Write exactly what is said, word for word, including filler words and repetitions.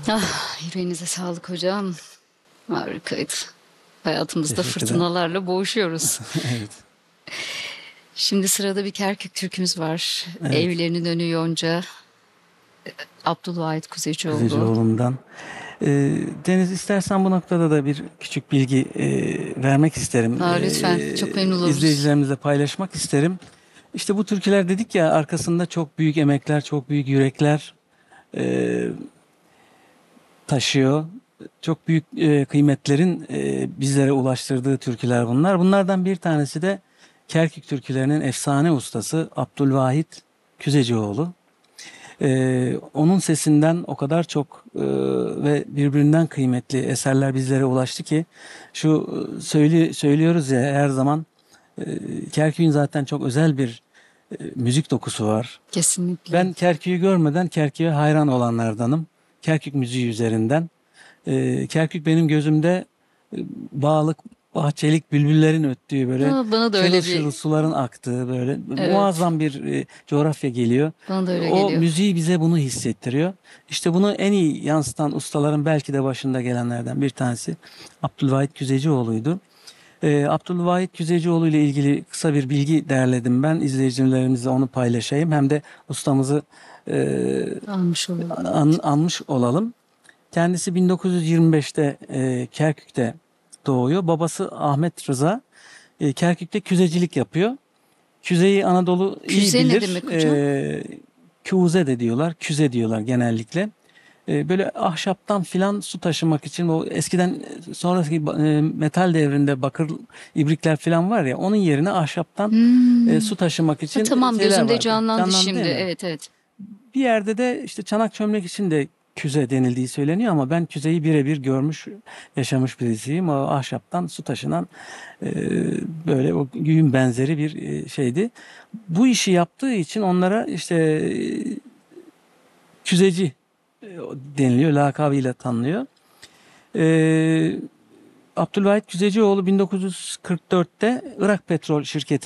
Ah, yüreğinize sağlık hocam. Harikaydı. Hayatımızda Teşekkür ederim. fırtınalarla boğuşuyoruz. Evet. Şimdi sırada bir Kerkük türkümüz var. Evet. Evlerinin önü yonca. Abdülvahit Kuzeycioğlu. Kuzeycioğlu'ndan. Ee, Deniz, istersen bu noktada da bir küçük bilgi e, vermek isterim. Ha, lütfen. Çok memnun Ee, oluruz. izleyicilerimizle paylaşmak isterim. İşte bu türküler dedik ya, arkasında çok büyük emekler, çok büyük yürekler e, taşıyor. Çok büyük e, kıymetlerin e, bizlere ulaştırdığı türküler bunlar. Bunlardan bir tanesi de Kerkük türkülerinin efsane ustası Abdülvahit Küzecioğlu. Ee, onun sesinden o kadar çok e, ve birbirinden kıymetli eserler bizlere ulaştı ki şu e, söyle, söylüyoruz ya her zaman, e, Kerkük'ün zaten çok özel bir e, müzik dokusu var. Kesinlikle. Ben Kerkük'ü görmeden Kerkük'e hayran olanlardanım. Kerkük müziği üzerinden. E, Kerkük benim gözümde e, bağlık, bahçelik, bülbüllerin öttüğü, böyle Ha, bana da şırıl öyle şırıl bir... suların aktığı, böyle Evet. muazzam bir e, coğrafya geliyor. Bana da öyle O geliyor. müziği bize bunu hissettiriyor. İşte bunu en iyi yansıtan ustaların belki de başında gelenlerden bir tanesi Abdülvahit Küzecioğlu'ydu. Ee, Abdülvahit Küzecioğlu ile ilgili kısa bir bilgi derledim ben. İzleyicilerimizle onu paylaşayım. Hem de ustamızı e, Almış olalım. an- anmış olalım. Kendisi bin dokuz yüz yirmi beşte e, Kerkük'te doğuyor. Babası Ahmet Rıza e, Kerkük'te küzecilik yapıyor. Küzeyi Anadolu iyi Küze ne bilir. demek hocam? E, küze de diyorlar, küze diyorlar genellikle. E, böyle ahşaptan filan su taşımak için, o eskiden sonraki e, metal devrinde bakır ibrikler filan var ya, onun yerine ahşaptan e, Hmm. su taşımak Ha, için tamam, şeyler gözümde vardı. canlandı Canlandı şimdi. değil mi? Evet, evet. Bir yerde de işte çanak çömlek için de küze denildiği söyleniyor ama ben küzeyi birebir görmüş, yaşamış birisiyim. O ahşaptan su taşınan e, böyle o güğüm benzeri bir e, şeydi. Bu işi yaptığı için onlara işte e, küzeci e, deniliyor, lakabıyla tanınıyor. E, Abdülvahit Küzecioğlu bin dokuz yüz kırk dörtte Irak Petrol Şirketi